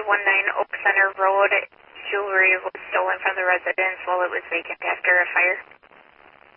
419 Oak Center Road. Jewelry was stolen from the residence while it was vacant after a fire.